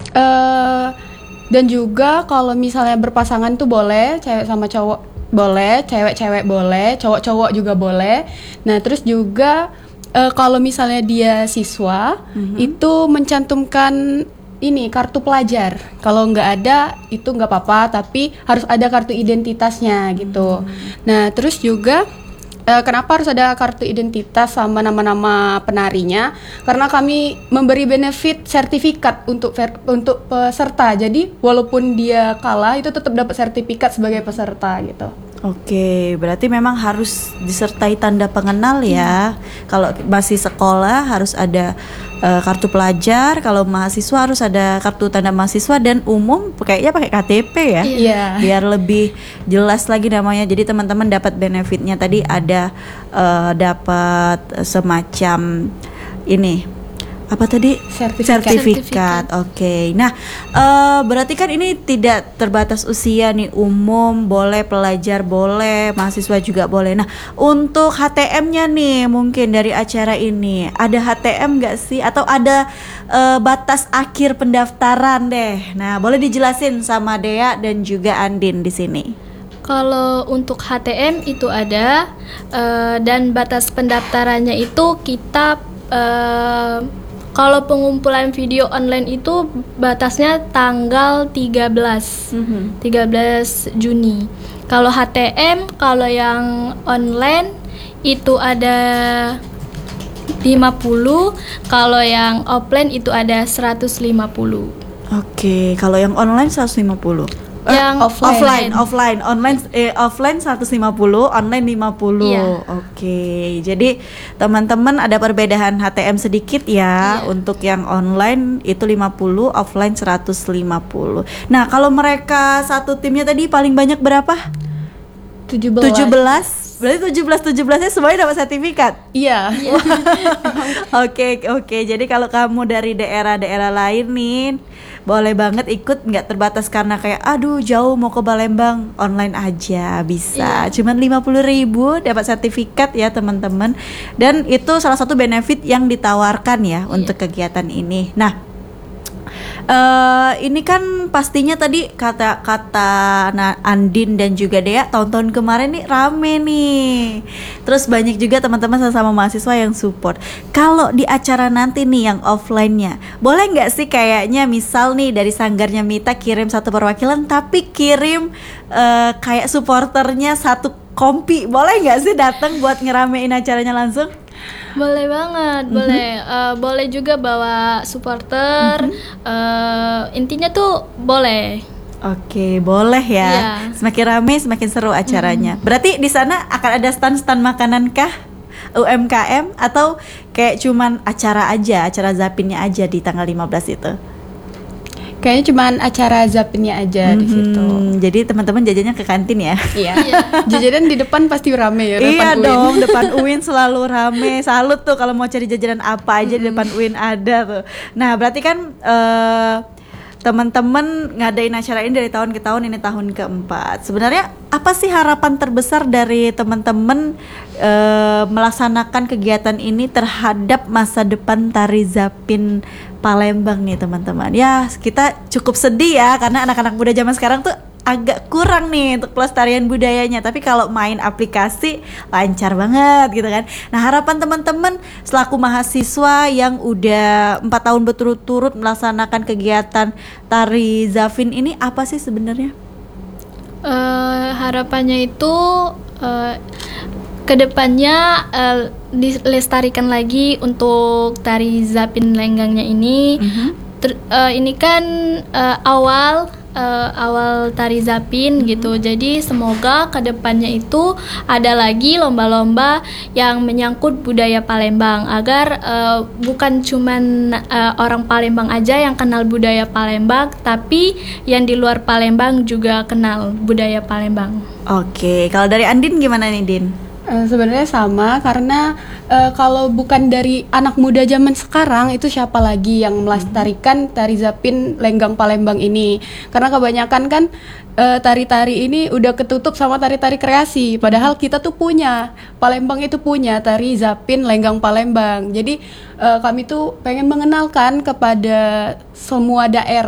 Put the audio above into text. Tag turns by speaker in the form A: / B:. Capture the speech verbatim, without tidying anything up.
A: Uh, dan juga kalau misalnya berpasangan tuh boleh, cewek sama cowok boleh, cewek-cewek boleh, cowok-cowok juga boleh. Nah terus juga uh, kalau misalnya dia siswa, mm-hmm. itu mencantumkan ini kartu pelajar. Kalau nggak ada itu nggak apa-apa, tapi harus ada kartu identitasnya gitu. Mm-hmm. Nah terus juga uh, kenapa harus ada kartu identitas sama nama-nama penarinya? Karena kami memberi benefit sertifikat untuk ver- untuk peserta. Jadi walaupun dia kalah itu tetap dapat sertifikat sebagai peserta gitu.
B: Oke, berarti memang harus disertai tanda pengenal ya. Hmm. Kalau masih sekolah harus ada uh, kartu pelajar, kalau mahasiswa harus ada kartu tanda mahasiswa, dan umum kayaknya pakai K T P ya.
A: Iya.
B: Biar lebih jelas lagi namanya. Jadi teman-teman dapat benefitnya tadi ada uh, dapat semacam ini. Apa tadi?
A: Sertifikat.
B: Sertifikat. Oke. Okay. Nah, uh, berarti kan ini tidak terbatas usia nih, umum boleh, pelajar boleh, mahasiswa juga boleh. Nah, untuk H T M-nya nih mungkin dari acara ini ada H T M nggak sih? Atau ada uh, batas akhir pendaftaran deh? Nah, boleh dijelasin sama Dea dan juga Andin di sini.
C: Kalau untuk H T M itu ada, uh, dan batas pendaftarannya itu kita uh, kalau pengumpulan video online itu batasnya tanggal tiga belas, mm-hmm. tiga belas Juni. Kalau H T M, kalau yang online itu ada lima puluh, kalau yang offline itu ada seratus lima puluh.
B: Oke, kalau yang online seratus lima puluh.
C: Yang
B: uh, offline. offline, offline, online eh, offline seratus lima puluh, online lima puluh. Iya. Oke. Jadi teman-teman ada perbedaan H T M sedikit ya. Iya. Untuk yang online itu lima puluh, offline seratus lima puluh. Nah, kalau mereka satu timnya tadi paling banyak berapa?
A: tujuh belas.
B: tujuh belas. Berarti tujuh belas tujuh belasnya semuanya dapat sertifikat?
A: Iya.
B: Oke, oke. Jadi kalau kamu dari daerah-daerah lain nih, boleh banget ikut, nggak terbatas karena kayak aduh jauh mau ke Palembang, online aja bisa. Iya. Cuman lima puluh ribu dapat sertifikat ya teman-teman. Dan itu salah satu benefit yang ditawarkan ya, iya. untuk kegiatan ini. Nah, Uh, ini kan pastinya tadi kata-kata Andin dan juga Dea tahun-tahun kemarin nih rame nih. Terus banyak juga teman-teman sama mahasiswa yang support. Kalau di acara nanti nih yang offline-nya, boleh nggak sih kayaknya misal nih dari sanggarnya Mita kirim satu perwakilan, tapi kirim uh, kayak supporternya satu kompi, boleh nggak sih datang buat ngeramein acaranya langsung?
C: Boleh banget, mm-hmm. boleh uh, boleh juga bawa supporter, mm-hmm. uh, intinya tuh boleh.
B: Oke, boleh ya. Yeah. Semakin ramai semakin seru acaranya. Mm-hmm. Berarti di sana akan ada stand-stand makanan kah? U M K M atau kayak cuman acara aja, acara Zapinnya aja di tanggal lima belas itu?
A: Kayaknya cuman acara Zapinnya aja mm-hmm. di situ.
B: Jadi teman-teman jajannya ke kantin ya?
A: Iya. Jajanan di depan pasti rame ya.
B: Iya dong, depan U I N selalu rame. Salut tuh kalau mau cari jajanan apa aja mm-hmm. di depan U I N ada tuh. Nah berarti kan uh, teman-teman ngadain acara ini dari tahun ke tahun, ini tahun keempat. Sebenarnya apa sih harapan terbesar dari teman-teman uh, melaksanakan kegiatan ini terhadap masa depan tari Zapin Palembang nih teman-teman? Ya kita cukup sedih ya karena anak-anak muda zaman sekarang tuh agak kurang nih untuk pelestarian budayanya. Tapi kalau main aplikasi lancar banget gitu kan. Nah harapan teman-teman selaku mahasiswa yang udah empat tahun berturut-turut melaksanakan kegiatan tari Zapin ini apa sih sebenarnya?
C: Uh, harapannya itu uh, kedepannya uh, dilestarikan lagi untuk tari Zapin Lenggangnya ini. Mm-hmm. Ter, uh, ini kan uh, awal uh, awal tari Zapin, mm-hmm. gitu. Jadi semoga kedepannya itu ada lagi lomba-lomba yang menyangkut budaya Palembang agar uh, bukan cuman uh, orang Palembang aja yang kenal budaya Palembang, tapi yang di luar Palembang juga kenal budaya Palembang.
B: Oke, kalau dari Andin gimana nih Din?
A: Uh, sebenarnya sama karena uh, kalau bukan dari anak muda zaman sekarang itu siapa lagi yang melestarikan tari Zapin Lenggang Palembang ini? Karena kebanyakan kan uh, tari-tari ini udah ketutup sama tari-tari kreasi. Padahal kita tuh punya, Palembang itu punya tari Zapin Lenggang Palembang. Jadi uh, kami tuh pengen mengenalkan kepada semua daerah